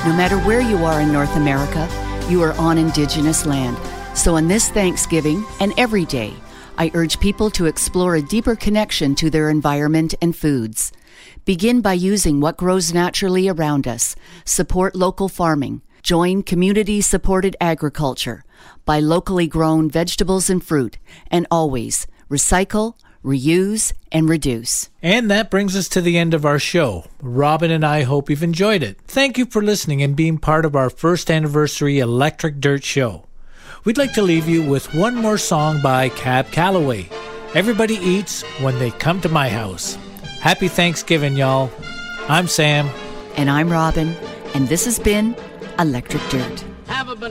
No matter where you are in North America, you are on Indigenous land. So on this Thanksgiving and every day, I urge people to explore a deeper connection to their environment and foods. Begin by using what grows naturally around us. Support local farming. Join community-supported agriculture. Buy locally grown vegetables and fruit. And always recycle, reuse, and reduce. And that brings us to the end of our show. Robin and I hope you've enjoyed it. Thank you for listening and being part of our first anniversary Electric Dirt Show. We'd like to leave you with one more song by Cab Calloway. Everybody eats when they come to my house. Happy Thanksgiving, y'all. I'm Sam. And I'm Robin. And this has been Electric Dirt.